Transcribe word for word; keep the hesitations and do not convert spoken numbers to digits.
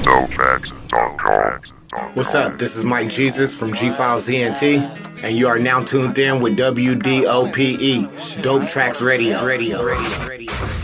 dope tracks dot com. What's up? This is Mike Jesus from G Files E N T, and you are now tuned in with W D O P E, Dope Tracks Radio. Radio. Radio. Radio.